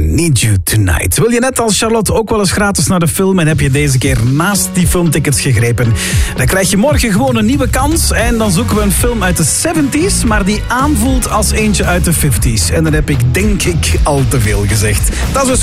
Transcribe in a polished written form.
Need You Tonight. Wil je net als Charlotte ook wel eens gratis naar de film en heb je deze keer naast die filmtickets gegrepen? Dan krijg je morgen gewoon een nieuwe kans en dan zoeken we een film uit de 70s, maar die aanvoelt als eentje uit de 50s. En dan heb ik denk ik al te veel gezegd. Dat is dus